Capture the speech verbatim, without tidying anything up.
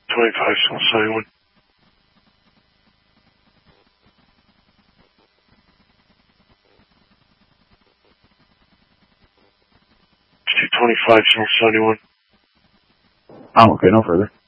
twenty-five, single seventy-one. two twenty-five, single seventy-one. Oh, okay, no further.